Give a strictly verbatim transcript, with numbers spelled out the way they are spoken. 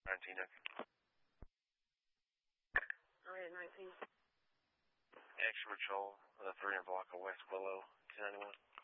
nineteen, okay. All right, nineteen. Action Patrol, the three hundred block of West Willow, ten ninety-one.